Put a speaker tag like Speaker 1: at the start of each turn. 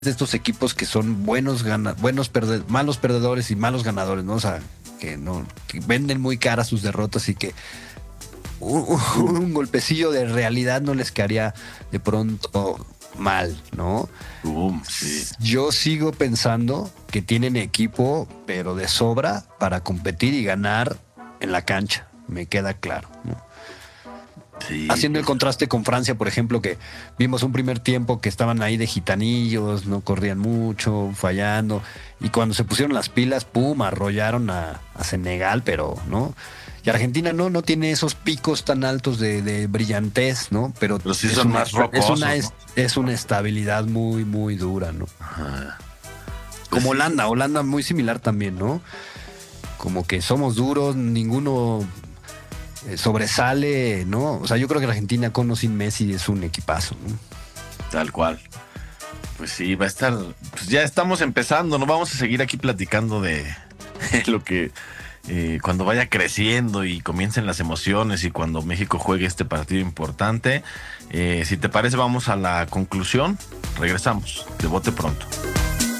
Speaker 1: de estos equipos que son malos perdedores y malos ganadores, ¿no? O sea, que venden muy caras sus derrotas y que un golpecillo de realidad no les quedaría de pronto mal, ¿no?
Speaker 2: Sí.
Speaker 1: Yo sigo pensando que tienen equipo, pero de sobra para competir y ganar en la cancha, me queda claro, ¿no?
Speaker 2: Sí.
Speaker 1: Haciendo el contraste con Francia, por ejemplo, que vimos un primer tiempo que estaban ahí de gitanillos, no corrían mucho, fallando, y cuando se pusieron las pilas, pum, arrollaron a Senegal, pero ¿no? Y Argentina no tiene esos picos tan altos de brillantez, ¿no? Pero
Speaker 2: sí son más rocosos, ¿no?
Speaker 1: Es una estabilidad muy, muy dura, ¿no?
Speaker 2: Ajá.
Speaker 1: Como Holanda muy similar también, ¿no? Como que somos duros, ninguno sobresale, ¿no? O sea, yo creo que la Argentina con o sin Messi es un equipazo, ¿no?
Speaker 2: Tal cual. Pues sí, va a estar. Pues ya estamos empezando, ¿no? Vamos a seguir aquí platicando de lo que cuando vaya creciendo y comiencen las emociones y cuando México juegue este partido importante. Si te parece, vamos a la conclusión. Regresamos de bote pronto.